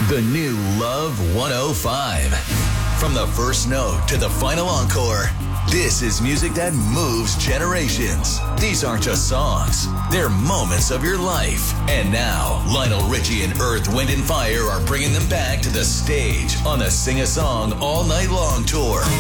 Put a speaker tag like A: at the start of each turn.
A: The new Love 105. From the first note to the final encore, this is music that moves generations. These aren't just songs, they're moments of your life. And now, Lionel Richie and Earth, Wind & Fire are bringing them back to the stage on the Sing a Song All Night Long tour.